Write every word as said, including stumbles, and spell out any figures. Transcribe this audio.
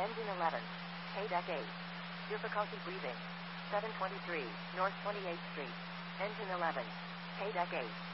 Engine eleven. K-Deck eight. Difficulty breathing. seven twenty-three, North twenty-eighth Street. Engine eleven. K-Deck eight.